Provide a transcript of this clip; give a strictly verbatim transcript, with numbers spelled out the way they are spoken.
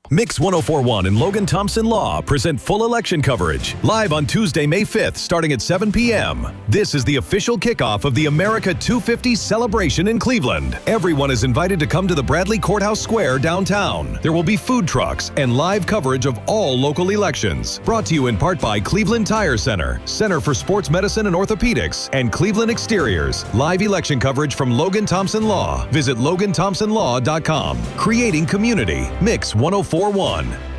Mix ten forty-one and Logan Thompson Law present full election coverage live on Tuesday, May fifth, starting at seven p m This is the official kickoff of the America two fifty celebration in Cleveland. Everyone is invited to come to the Bradley Courthouse Square downtown. There will be food trucks and live coverage of all local elections. Brought to you in part by Cleveland Tire Center, Center for Sports Medicine and Orthopedics, and Cleveland Exteriors. Live election coverage from Logan Thompson Law. Visit logan thompson law dot com. Creating community. Mix ten forty-one.